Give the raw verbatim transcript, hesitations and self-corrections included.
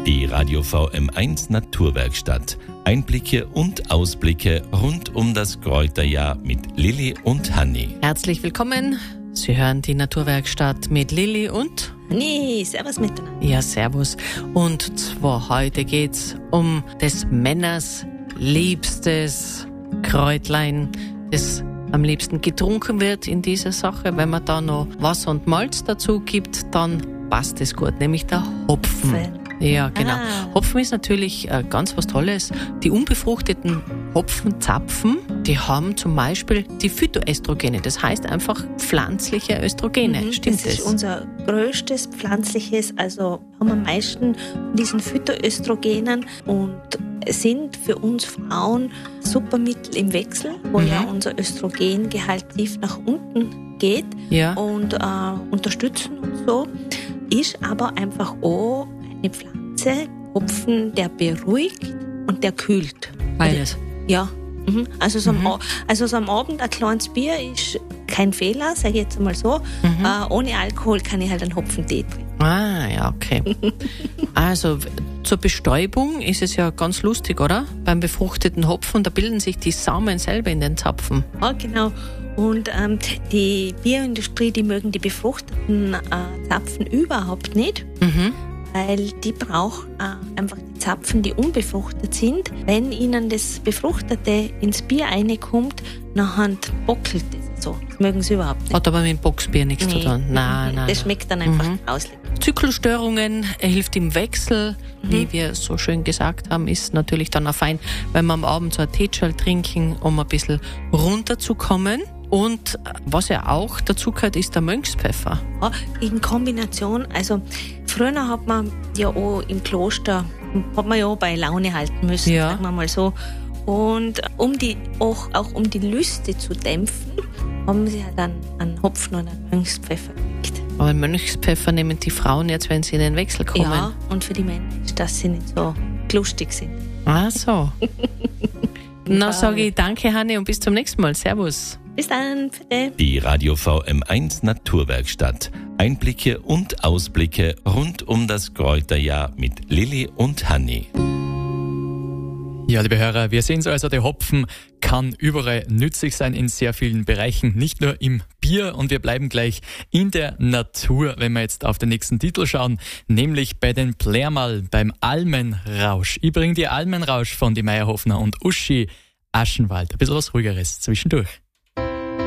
Die Radio V M eins Naturwerkstatt. Einblicke und Ausblicke rund um das Kräuterjahr mit Lilly und Hanni. Herzlich willkommen. Sie hören die Naturwerkstatt mit Lilly und Hanni. Servus miteinander. Ja, servus. Und zwar heute geht's um des Männers liebstes Kräutlein, das am liebsten getrunken wird in dieser Sache. Wenn man da noch Wasser und Malz dazu gibt, dann passt es gut, nämlich der Hopfen. Hopfen. Ja, genau. Ah. Hopfen ist natürlich äh, ganz was Tolles. Die unbefruchteten Hopfenzapfen, die haben zum Beispiel die Phytoöstrogene, das heißt einfach pflanzliche Östrogene. Mhm, Stimmt das das? ist unser größtes pflanzliches, also haben wir am meisten von diesen Phytoöstrogenen und sind für uns Frauen Supermittel im Wechsel, wo Mhm. ja unser Östrogengehalt tief nach unten geht Ja. und äh, unterstützen und so. Ist aber einfach auch eine Pflanze, Hopfen, der beruhigt und der kühlt. Beides. Ja, mhm. also, so Mhm. am, also so am Abend ein kleines Bier ist kein Fehler, sage ich jetzt mal so. Mhm. Äh, ohne Alkohol kann ich halt einen Hopfentee trinken. Ah, ja, okay. Also zur Bestäubung ist es ja ganz lustig, oder? Beim befruchteten Hopfen, da bilden sich die Samen selber in den Zapfen. Ja, genau. Und ähm, die Bioindustrie, die mögen die befruchteten äh, Zapfen überhaupt nicht, Mhm. weil die brauchen äh, einfach die Zapfen, die unbefruchtet sind. Wenn ihnen das Befruchtete ins Bier reinkommt, nachher bockelt das so. Das mögen sie überhaupt nicht. Hat aber mit dem Boxbier nichts zu tun. Nein, nein. Das schmeckt dann einfach Mhm. grauslich. Zyklusstörungen, er hilft im Wechsel, Mhm. wie wir so schön gesagt haben, ist natürlich dann auch fein, wenn wir am Abend so ein Teeschal trinken, um ein bisschen runterzukommen. Und was ja auch dazu gehört, ist der Mönchspfeffer. Ja, in Kombination, also früher hat man ja auch im Kloster, hat man ja auch bei Laune halten müssen, Ja. sagen wir mal so. Und um die, auch, auch um die Lüste zu dämpfen, haben sie halt einen, einen Hopfen und einen Mönchspfeffer gekriegt. Aber Mönchspfeffer nehmen die Frauen jetzt, wenn sie in den Wechsel kommen. Ja, und für die Männer ist, dass sie nicht so lustig sind. Ah, so. Na, Ja. sage ich danke, Hanni, und bis zum nächsten Mal. Servus. Bis dann, bitte. Die Radio V M eins Naturwerkstatt. Einblicke und Ausblicke rund um das Kräuterjahr mit Lilly und Hanni. Ja, liebe Hörer, wir sehen es also, der Hopfen kann überall nützlich sein in sehr vielen Bereichen, nicht nur im Bier. Und wir bleiben gleich in der Natur, wenn wir jetzt auf den nächsten Titel schauen, nämlich bei den Plärmal, beim Almenrausch. Ich bringe dir Almenrausch von die Meyerhofner und Uschi Aschenwald. Ein bisschen was Ruhigeres zwischendurch.